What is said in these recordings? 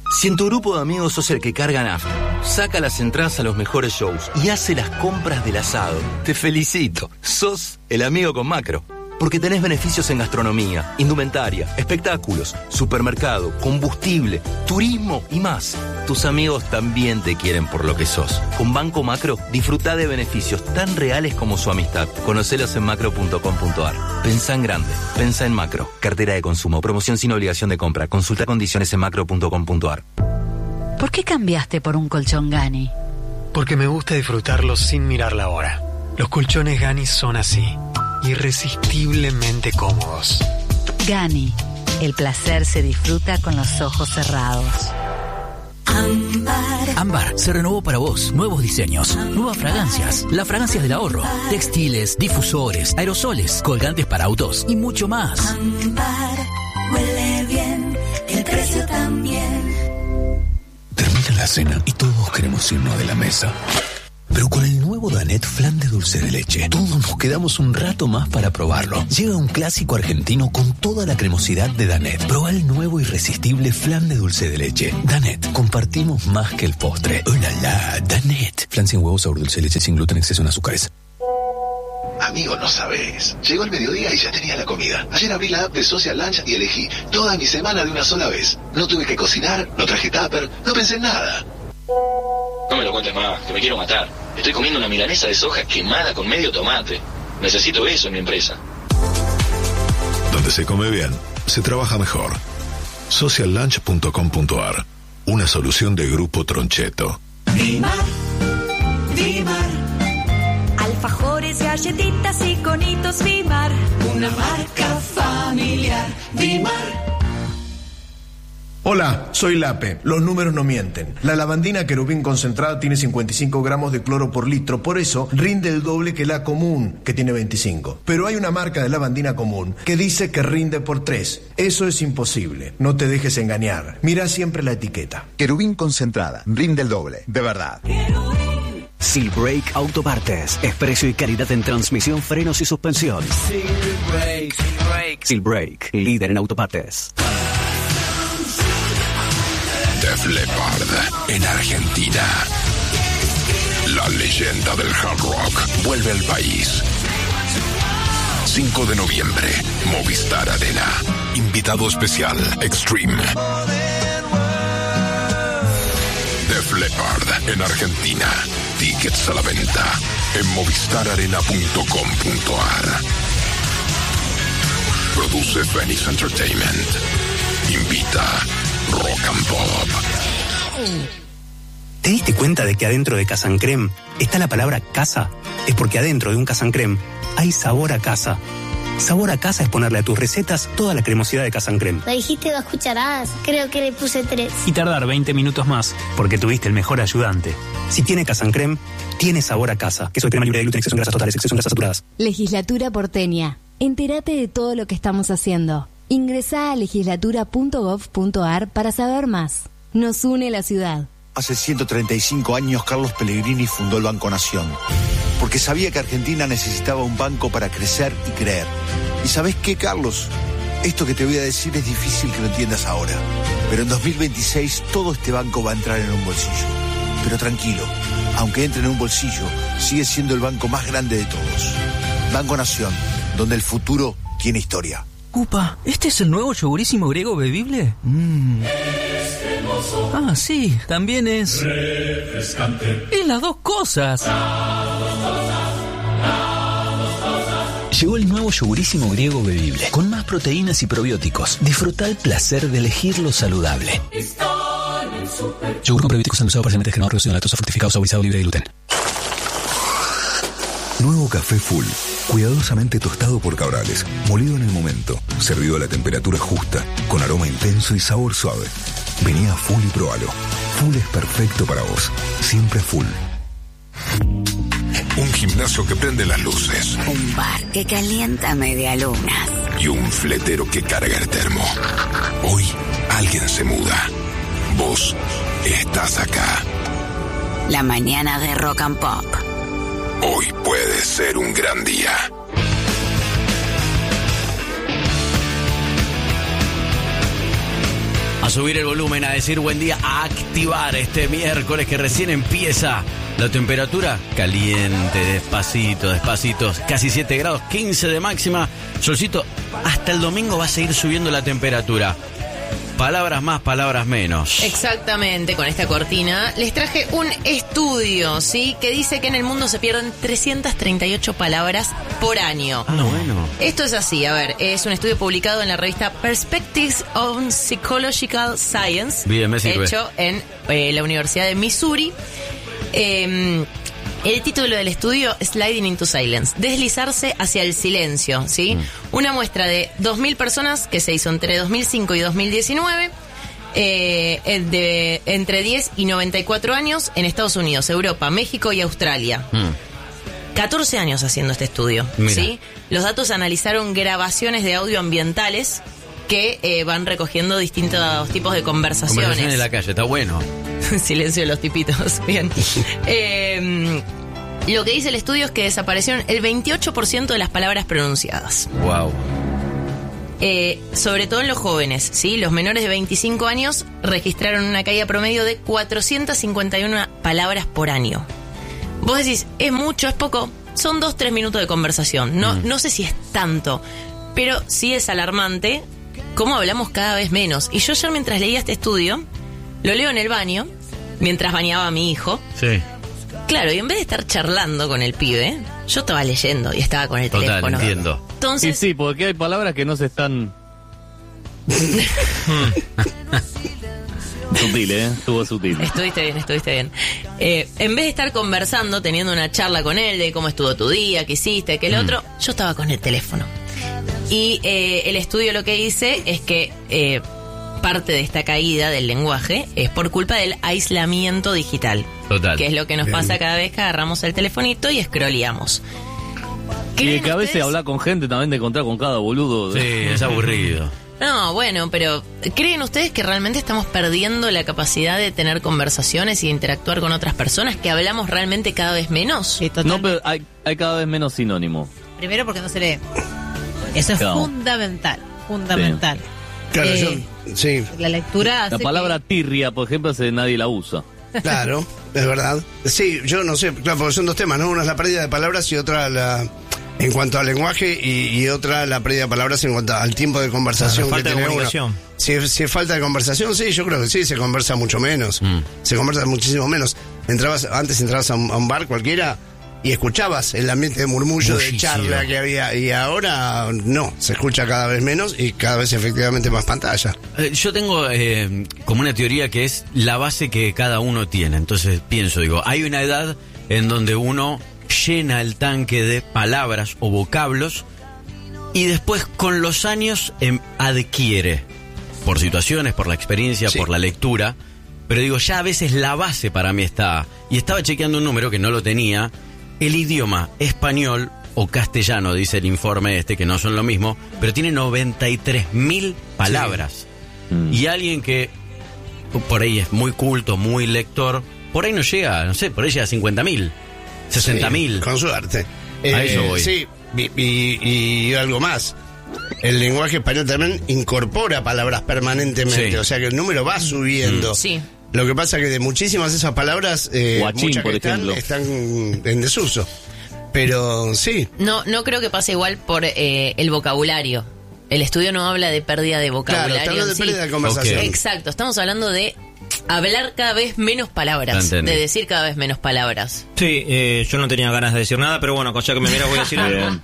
Si en tu grupo de amigos sos el que carga nafta, saca las entradas a los mejores shows y hace las compras del asado, te felicito. Sos el amigo con Macro. Porque tenés beneficios en gastronomía, indumentaria, espectáculos, supermercado, combustible, turismo y más. Tus amigos también te quieren por lo que sos. Con Banco Macro, disfrutá de beneficios tan reales como su amistad. Conocelos en macro.com.ar. Pensá en grande. Pensá en Macro. Cartera de consumo. Promoción sin obligación de compra. Consulta condiciones en macro.com.ar. ¿Por qué cambiaste por un colchón Gani? Porque me gusta disfrutarlo sin mirar la hora. Los colchones Gani son así. Irresistiblemente cómodos. Gani, el placer se disfruta con los ojos cerrados. Ámbar se renovó para vos. Nuevos diseños, nuevas fragancias, las fragancias del ahorro, textiles, difusores, aerosoles, colgantes para autos y mucho más. Ámbar, huele bien, el precio también. Termina la cena y todos queremos irnos de la mesa. Pero con el nuevo Danet Flan de dulce de leche, todos nos quedamos un rato más para probarlo. Llega un clásico argentino con toda la cremosidad de Danet. Proba el nuevo irresistible Flan de dulce de leche. Danet, compartimos más que el postre. ¡Oh, la, la! Danet. Flan sin huevos, sabor dulce de leche, sin gluten, exceso en azúcares. Amigo, no sabés. Llegó el mediodía y ya tenía la comida. Ayer abrí la app de Social Lunch y elegí toda mi semana de una sola vez. No tuve que cocinar, no traje tupper, no pensé en nada. No me lo cuentes más, que me quiero matar. Estoy comiendo una milanesa de soja quemada con medio tomate. Necesito eso en mi empresa. Donde se come bien, se trabaja mejor. Sociallunch.com.ar. Una solución de Grupo Troncheto. Dimar, Dimar. Alfajores, galletitas y conitos Dimar. Una marca familiar. Dimar. Hola, soy Lape. Los números no mienten. La lavandina querubín concentrada tiene 55 gramos de cloro por litro, por eso rinde el doble que la común, que tiene 25. Pero hay una marca de lavandina común que dice que rinde por 3. Eso es imposible. No te dejes engañar. Mira siempre la etiqueta. Querubín concentrada, rinde el doble, de verdad. Silbrake Autopartes. Es precio y calidad en transmisión, frenos y suspensión. Silbrake, líder en autopartes. Def Leppard en Argentina. La leyenda del hard rock vuelve al país. 5 de noviembre, Movistar Arena. Invitado especial, Extreme. Def Leppard en Argentina. Tickets a la venta en movistararena.com.ar. Produce Venice Entertainment. Invita Rock and Pop. ¿Te diste cuenta de que adentro de Casa Creme está la palabra casa? Es porque adentro de un Casa Creme hay sabor a casa. Sabor a casa es ponerle a tus recetas toda la cremosidad de Casa Creme. Me dijiste 2 cucharadas, creo que le puse 3. Y tardar 20 minutos más, porque tuviste el mejor ayudante. Si tiene Casa Creme, tiene sabor a casa. Queso de crema libre de gluten, exceso en grasas totales, exceso en grasas saturadas. Legislatura porteña. Entérate de todo lo que estamos haciendo. Ingresá a legislatura.gov.ar para saber más. Nos une la ciudad. Hace 135 años Carlos Pellegrini fundó el Banco Nación, porque sabía que Argentina necesitaba un banco para crecer y creer. ¿Y sabés qué, Carlos? Esto que te voy a decir es difícil que lo entiendas ahora, pero en 2026 todo este banco va a entrar en un bolsillo. Pero tranquilo, aunque entre en un bolsillo, sigue siendo el banco más grande de todos. Banco Nación, donde el futuro tiene historia. Upa, ¿este es el nuevo yogurísimo griego bebible? Ah, sí, también es refrescante. Y las dos cosas. Llegó el nuevo yogurísimo griego bebible, con más proteínas y probióticos. Disfruta el placer de elegir lo saludable. Yogur con probióticos endulzado parcialmente generado, reducido en lactosa, fructificado, saborizado, libre de gluten. Nuevo café Full, cuidadosamente tostado por Cabrales, molido en el momento, servido a la temperatura justa, con aroma intenso y sabor suave. Vení a Full y probalo. Full es perfecto para vos, siempre Full. Un gimnasio que prende las luces. Un bar que calienta medialunas. Y un fletero que carga el termo. Hoy alguien se muda. Vos estás acá. La mañana de Rock and Pop. Hoy puede ser un gran día. A subir el volumen, a decir buen día, a activar este miércoles que recién empieza. La temperatura caliente, despacito, casi 7 grados, 15 de máxima. Solcito, hasta el domingo va a seguir subiendo la temperatura. Palabras más, palabras menos. Exactamente, con esta cortina les traje un estudio, ¿sí? Que dice que en el mundo se pierden 338 palabras por año. Bueno. Esto es así, a ver, es un estudio publicado en la revista Perspectives on Psychological Science. Bien, me sirve. Hecho en la Universidad de Missouri. El título del estudio, Sliding into Silence, deslizarse hacia el silencio, ¿sí? Una muestra de 2.000 personas que se hizo entre 2005 y 2019, entre 10 y 94 años en Estados Unidos, Europa, México y Australia. 14 años haciendo este estudio, ¿sí? Los datos analizaron grabaciones de audio ambientales que van recogiendo distintos tipos de conversaciones. Conversaciones en la calle, está bueno. Silencio de los tipitos, bien. Lo que dice el estudio es que desaparecieron el 28% de las palabras pronunciadas. Wow. Sobre todo en los jóvenes, ¿sí? Los menores de 25 años registraron una caída promedio de 451 palabras por año. Vos decís, ¿es mucho, es poco? Son 2-3 minutos de conversación. No sé si es tanto, pero sí es alarmante cómo hablamos cada vez menos. Y yo ayer, mientras leía este estudio, lo leo en el baño, mientras bañaba a mi hijo. Sí. Claro, y en vez de estar charlando con el pibe, yo estaba leyendo y estaba con el teléfono. Total, entiendo. Entonces, sí, porque hay palabras que no se están... Sutil, estuvo sutil. Estuviste bien. En vez de estar conversando, teniendo una charla con él de cómo estuvo tu día, qué hiciste, qué el otro, yo estaba con el teléfono. Y el estudio lo que dice es que parte de esta caída del lenguaje es por culpa del aislamiento digital. Total. Que es lo que nos pasa cada vez que agarramos el telefonito y scrolleamos. Y que a veces hablar con gente también de encontrar con cada boludo. Sí, es aburrido. No, bueno, pero ¿creen ustedes que realmente estamos perdiendo la capacidad de tener conversaciones y de interactuar con otras personas, que hablamos realmente cada vez menos? No, pero hay cada vez menos sinónimo. Primero porque no se lee. Eso es fundamental. Claro, sí. La lectura hace la palabra tirria, por ejemplo, nadie la usa. Claro, es verdad. Sí, yo no sé, claro, porque son dos temas, ¿no? Una es la pérdida de palabras y otra en cuanto al lenguaje y otra la pérdida de palabras en cuanto al tiempo de conversación. La falta de comunicación. Si es falta de conversación, sí, yo creo que sí, se conversa mucho menos. Se conversa muchísimo menos. Antes entrabas a un bar cualquiera y escuchabas el ambiente de murmullo, de charla que había, y ahora no, se escucha cada vez menos y cada vez efectivamente más pantalla. Yo tengo como una teoría que es la base que cada uno tiene. Entonces digo, hay una edad en donde uno llena el tanque de palabras o vocablos y después con los años adquiere, por situaciones, por la experiencia, por la lectura, pero digo, ya a veces la base para mí está, y estaba chequeando un número que no lo tenía. El idioma español o castellano, dice el informe que no son lo mismo, pero tiene 93.000 palabras. Y alguien que por ahí es muy culto, muy lector, por ahí no llega, no sé, por ahí llega a 50.000, 60.000. Sí, con suerte. A eso voy. Sí, y algo más. El lenguaje español también incorpora palabras permanentemente, o sea que el número va subiendo. Sí. Lo que pasa es que de muchísimas de esas palabras, guachín, muchas por que ejemplo, están en desuso. Pero sí. No creo que pase igual por el vocabulario. El estudio no habla de pérdida de vocabulario. Claro, está hablando de pérdida de conversación. Okay. Exacto, estamos hablando de hablar cada vez menos palabras, de decir cada vez menos palabras. Sí, yo no tenía ganas de decir nada, pero bueno, ya que me miras voy a decir algo.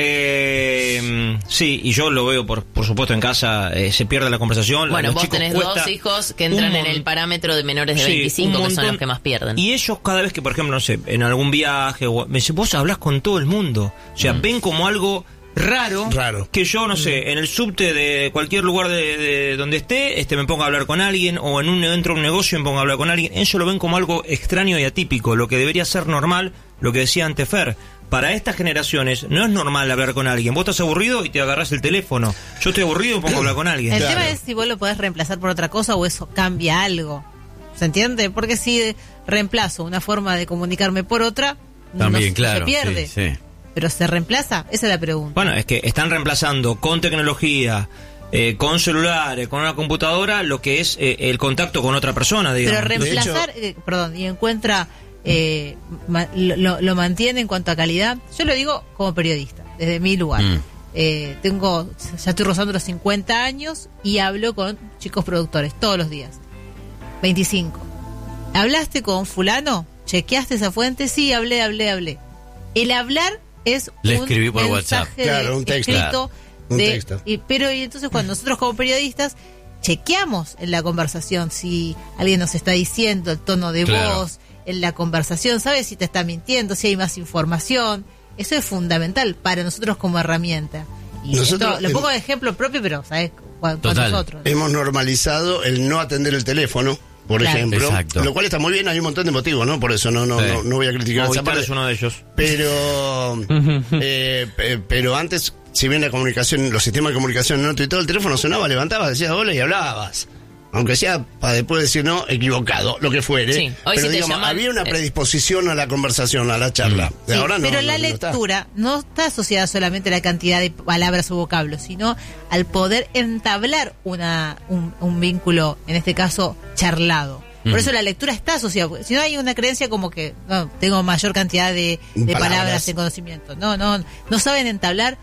Sí, y yo lo veo, por supuesto, en casa, se pierde la conversación. Bueno, vos tenés dos hijos que entran en el parámetro de menores de 25, que son los que más pierden. Y ellos cada vez que, por ejemplo, no sé, en algún viaje, me dice, vos hablás con todo el mundo. O sea, ven como algo raro que yo, no sé, en el subte de cualquier lugar de donde esté, me pongo a hablar con alguien, o dentro de un negocio me pongo a hablar con alguien. Ellos lo ven como algo extraño y atípico, lo que debería ser normal, lo que decía antes Fer. Para estas generaciones no es normal hablar con alguien. Vos estás aburrido y te agarrás el teléfono. Yo estoy aburrido y me pongo a hablar con alguien. El tema es si vos lo podés reemplazar por otra cosa o eso cambia algo. ¿Se entiende? Porque si reemplazo una forma de comunicarme por otra, también, claro, se pierde. Sí. ¿Pero se reemplaza? Esa es la pregunta. Bueno, es que están reemplazando con tecnología con celulares, con una computadora, lo que es el contacto con otra persona, digamos. Pero reemplazar, y encuentra, lo mantiene en cuanto a calidad. Yo lo digo como periodista, desde mi lugar. Ya estoy rozando los 50 años y hablo con chicos productores todos los días. 25. ¿Hablaste con fulano? ¿Chequeaste esa fuente? Sí, hablé. El hablar es Le escribí por WhatsApp. Claro, un texto. Escrito Un texto. Pero entonces cuando nosotros como periodistas chequeamos en la conversación si alguien nos está diciendo el tono de voz en la conversación, ¿sabes si te está mintiendo, si hay más información? Eso es fundamental para nosotros como herramienta. Y nosotros, lo pongo de ejemplo propio, pero ¿sabes? Cuando nosotros hemos normalizado el no atender el teléfono, por ejemplo. Exacto. Lo cual está muy bien, hay un montón de motivos, ¿no? Por eso no voy a criticar esa parte. Es uno de ellos. Pero antes, si bien la comunicación, los sistemas de comunicación no, y todo el teléfono sonaba, levantabas, decías hola y hablabas. Aunque sea para después decir no, equivocado, lo que fuere. Sí, pero digamos, había una predisposición a la conversación, a la charla. Sí, ahora pero la lectura no está asociada solamente a la cantidad de palabras o vocablos, sino al poder entablar un vínculo, en este caso, charlado. Por eso la lectura está asociada. Si no hay una creencia como que tengo mayor cantidad de palabras en conocimiento. No saben entablar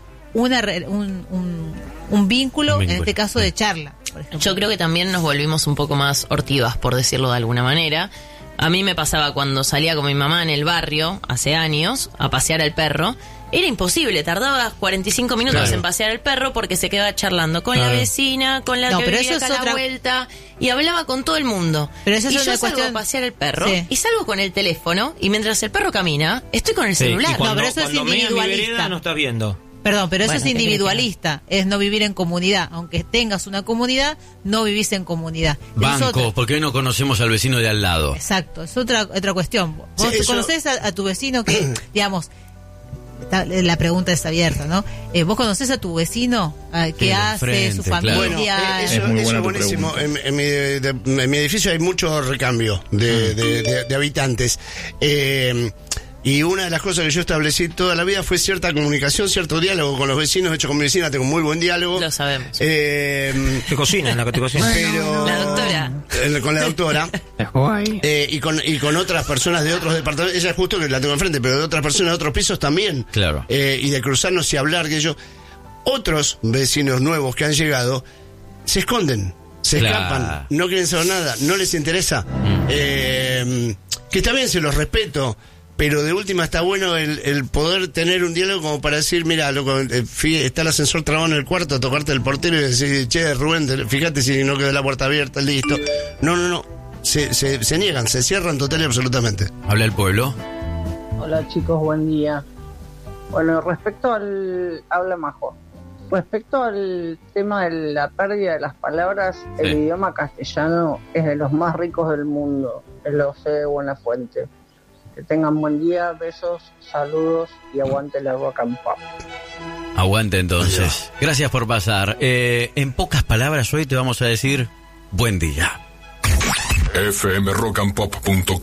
un vínculo, en este caso de charla. Yo creo que también nos volvimos un poco más hortivas, por decirlo de alguna manera. A mí me pasaba cuando salía con mi mamá en el barrio, hace años, a pasear al perro. Era imposible, tardaba 45 minutos en pasear al perro porque se quedaba charlando con la vecina, con la que vivía acá a la vuelta, y hablaba con todo el mundo. Pero eso y es yo una salgo a pasear el perro y salgo con el teléfono, y mientras el perro camina, estoy con el celular. Cuando, pero eso es individualista. Vereda, no estás viendo. Perdón, pero eso es individualista, es no vivir en comunidad. Aunque tengas una comunidad, no vivís en comunidad. Banco, porque hoy no conocemos al vecino de al lado. Exacto, es otra cuestión. Vos conocés a tu vecino que, digamos, la pregunta es abierta, ¿no? ¿Vos conocés a tu vecino? ¿Qué hace? ¿Su familia? Bueno, eso es buenísimo. En mi edificio hay mucho recambio de habitantes. Y una de las cosas que yo establecí toda la vida fue cierta comunicación, cierto diálogo con los vecinos. De hecho, con mi vecina tengo muy buen diálogo. Lo sabemos. ¿Qué cocina? La que te cocina. Pero, la doctora. Con la doctora. Y con otras personas de otros departamentos. Ella es justo que la tengo enfrente, pero de otras personas de otros pisos también. Claro. Y de cruzarnos y hablar, que yo. Otros vecinos nuevos que han llegado se esconden, se escapan, no quieren saber nada, no les interesa. Que está bien, se los respeto. Pero de última está bueno el poder tener un diálogo como para decir, mira, loco, está el ascensor trabado en el cuarto, tocarte el portero y decir, che, Rubén, fíjate si no quedó la puerta abierta, listo. No. Se niegan, se cierran total y absolutamente. ¿Habla el pueblo? Hola chicos, buen día. Bueno, habla Majo. Respecto al tema de la pérdida de las palabras, el idioma castellano es de los más ricos del mundo. Lo sé de buena fuente. Que tengan buen día, besos, saludos y aguante la Rock and Pop. Aguante entonces. Gracias por pasar. En pocas palabras hoy te vamos a decir buen día. fmrockandpop.com